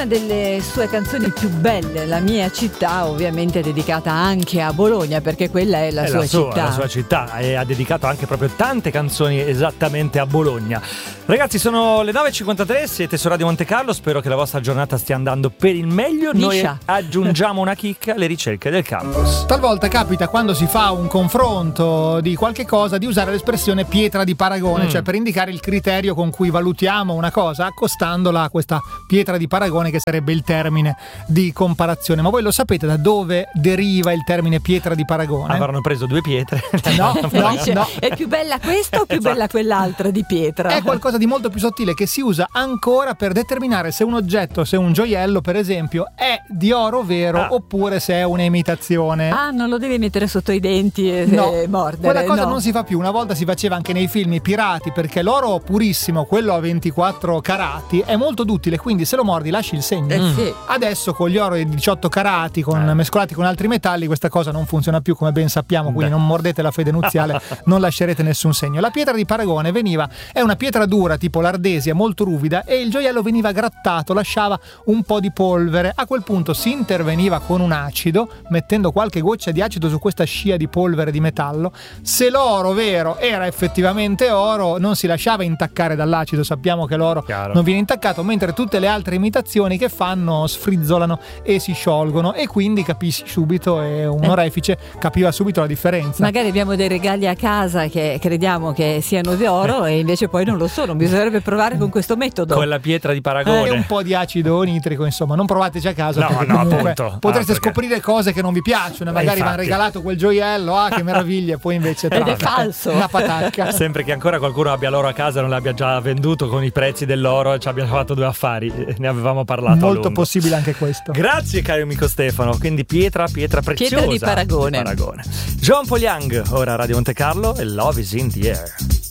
una delle sue canzoni più belle, La mia città, ovviamente è dedicata anche a Bologna, perché quella è la sua città. La sua città, e ha dedicato anche proprio tante canzoni esattamente a Bologna. Ragazzi, sono le 9.53, siete su Radio Monte Carlo, spero che la vostra giornata stia andando per il meglio. Noi aggiungiamo una chicca alle ricerche del campus. Talvolta capita, quando si fa un confronto di qualche cosa, di usare l'espressione pietra di paragone, cioè per indicare il criterio con cui valutiamo una cosa, accostandola a questa pietra di paragone che sarebbe il termine di comparazione. Ma voi lo sapete da dove deriva il termine pietra di paragone? Avranno preso due pietre. No. È più bella questa o più bella quell'altra di pietra? È qualcosa di molto più sottile che si usa ancora per determinare se un oggetto, se un gioiello per esempio, è di oro vero oppure se è un'imitazione. Non lo devi mettere sotto i denti e mordere. Quella cosa non si fa più. Una volta si faceva anche nei film pirati, perché l'oro purissimo, quello a 24 carati, è molto duttile, quindi se lo mordi lasci il segno. Sì. Adesso con gli oro di 18 carati mescolati con altri metalli questa cosa non funziona più, come ben sappiamo, quindi non mordete la fede nuziale, non lascerete nessun segno. La pietra di paragone è una pietra dura tipo l'ardesia, molto ruvida, e il gioiello veniva grattato, lasciava un po' di polvere. A quel punto si interveniva con un acido, mettendo qualche goccia di acido su questa scia di polvere di metallo. Se l'oro vero era effettivamente oro, non si lasciava intaccare dall'acido, sappiamo che l'oro non viene intaccato, mentre tutte le altre imitazioni che fanno sfrizzolano e si sciolgono, e quindi capisci subito, e un orefice capiva subito la differenza. Magari abbiamo dei regali a casa che crediamo che siano di oro e invece poi non lo sono. Bisognerebbe provare con questo metodo, con la pietra di paragone, e un po' di acido nitrico, insomma. Non provateci a casa, perché comunque potreste scoprire cose che non vi piacciono. Magari mi hanno regalato quel gioiello, che meraviglia, poi invece ed è falso, una patacca. Sempre che ancora qualcuno abbia l'oro a casa e non l'abbia già venduto con i prezzi dell'oro, ci abbiamo fatto due affari, ne avevamo parlato molto possibile anche questo. Grazie caro amico Stefano. Quindi pietra preziosa, pietra di paragone. John Paul Young, ora Radio Monte Carlo e Love is in the Air.